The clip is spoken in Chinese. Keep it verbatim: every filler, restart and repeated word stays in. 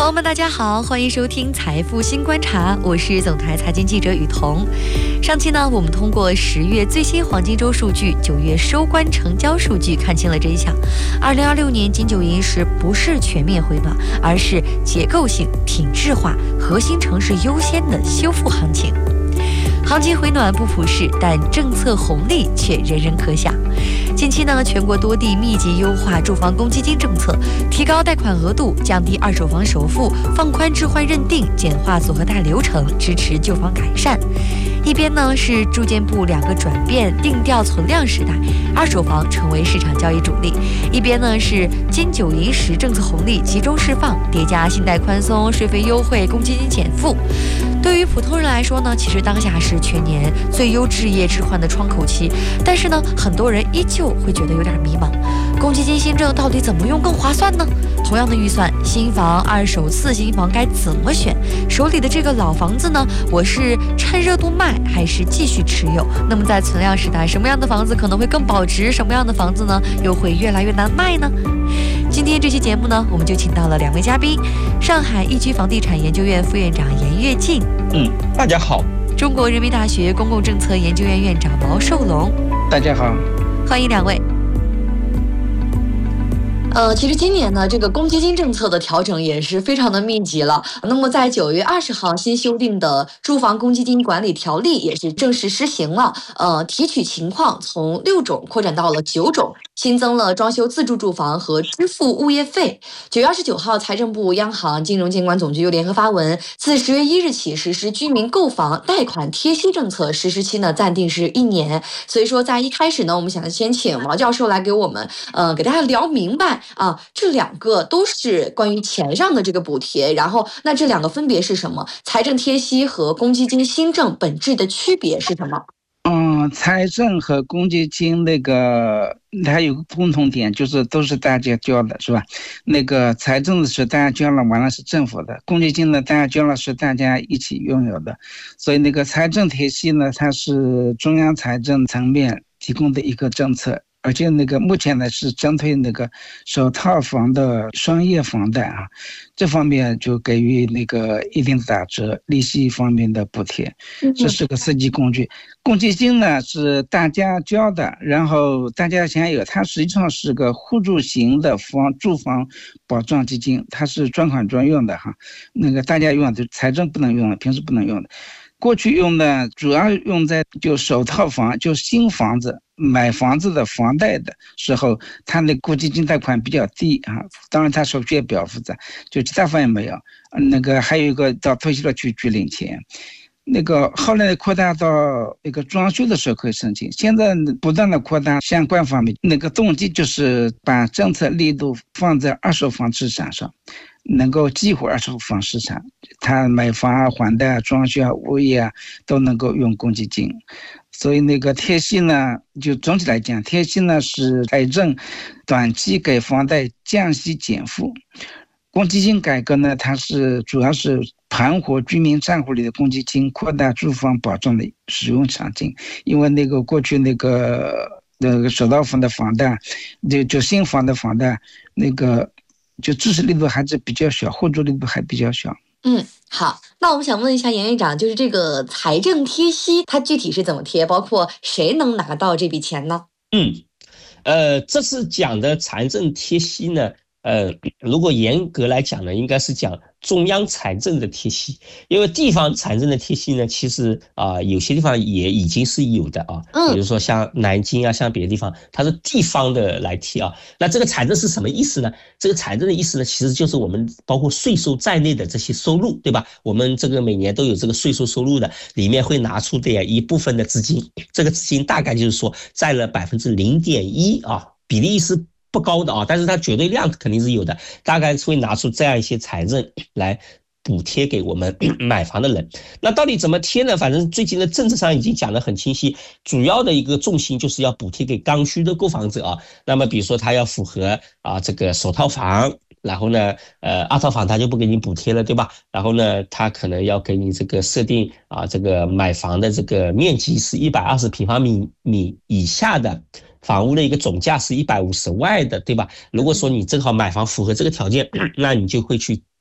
朋友们大家好，欢迎收听财富新观察，我是总台财经记者雨桐。上期呢，我们通过十月最新黄金周数据、九月收官成交数据看清了真相。二零二六年金九银十不是全面回暖，而是结构性、品质化、核心城市优先的修复行情。行情回暖不普适，但政策红利却人人可享。近期呢，全国多地密集优化住房公积金政策，提高贷款额度，降低二手房首付，放宽置换认定，简化组合贷流程，支持旧房改善。一边呢是住建部两个转变，定调存量时代，二手房成为市场交易主力；一边呢是金九银十政策红利集中释放，叠加信贷宽松、税费优惠、公积金减负。对于普通人来说呢，其实当下是全年最优置业置换的窗口期，但是呢，很多人依旧会觉得有点迷茫。公积金新政到底怎么用更划算呢？同样的预算，新房、二手次新房该怎么选？手里的这个老房子呢，我是趁热度卖，还是继续持有？那么在存量时代，什么样的房子可能会更保值？什么样的房子呢，又会越来越难卖呢？今天这期节目呢，我们就请到了两位嘉宾：上海易居房地产研究院副院长严跃进， 嗯，大家好； 中国人民大学公共政策研究院院长毛寿龙， 大家好。 欢迎两位。呃，其实今年呢，这个公积金政策的调整也是非常的密集了。那么在九月二十号新修订的住房公积金管理条例也是正式施行了。呃，提取情况从六种扩展到了九种，新增了装修自住住房和支付物业费。九月二十九号，财政部、央行、金融监管总局又联合发文，自十月一日起实施居民购房贷款贴息政策，实施期呢暂定是一年。所以说，在一开始呢，我们想先请毛教授来给我们呃给大家聊明白。啊，这两个都是关于钱上的这个补贴，然后那这两个分别是什么？财政贴息和公积金新政本质的区别是什么？ 嗯，财政和公积金那个它有个共同点，就是都是大家交的，是吧？那个财政的是大家交了，完了是政府的；公积金呢，大家交了是大家一起拥有的。所以那个财政贴息呢，它是中央财政层面提供的一个政策。而且那个目前呢是针对那个首套房的商业房贷啊，这方面就给予那个一定的打折，利息方面的补贴，这是个刺激工具。公积金呢是大家交的，然后大家享有，它实际上是个互助型的房住房保障基金，它是专款专用的哈，那个大家用的，财政不能用的，平时不能用的。过去用的主要用在就首套房，就新房子买房子的房贷的时候，它的公积金贷款比较低啊，当然它手续也比较复杂，就其他方面没有。那个还有一个到退休了去去领钱，那个后来扩大到那个装修的时候可以申请，现在不断的扩大相关方面，那个动机就是把政策力度放在二手房市场上。能够激活二手房市场，他买房啊、还贷啊、装修啊、物业啊都能够用公积金。所以那个贴息呢，就总体来讲，贴息呢是财政短期给房贷降息减负。公积金改革呢，它是主要是盘活居民账户里的公积金，扩大住房保障的使用场景。因为那个过去那个那个首套房的房贷，就就新房的房贷那个。就支持力度还是比较小，互助力度还比较小。 嗯，好，那我们想问一下严院长，就是这个财政贴息，它具体是怎么贴？包括谁能拿到这笔钱呢？ 嗯，呃，这次讲的财政贴息呢，呃，如果严格来讲呢，应该是讲中央财政的贴息，因为地方财政的贴息呢，其实啊、呃，有些地方也已经是有的啊，比如说像南京啊，像别的地方，它是地方的来贴啊。那这个财政是什么意思呢？这个财政的意思呢，其实就是我们包括税收在内的这些收入，对吧？我们这个每年都有这个税收收入的，里面会拿出的一部分的资金，这个资金大概就是说占了百分之零点一啊，比例是不高的啊，但是它绝对量肯定是有的，大概会拿出这样一些财政来补贴给我们买房的人。那到底怎么贴呢？反正最近的政策上已经讲得很清晰，主要的一个重心就是要补贴给刚需的购房者啊。那么比如说他要符合啊这个首套房，然后呢呃二套房他就不给你补贴了，对吧？然后呢他可能要给你这个设定啊这个买房的这个面积是一百二十平方米米以下的房屋的一个总价是一百五十万的，对吧？如果说你正好买房符合这个条件，那你就会去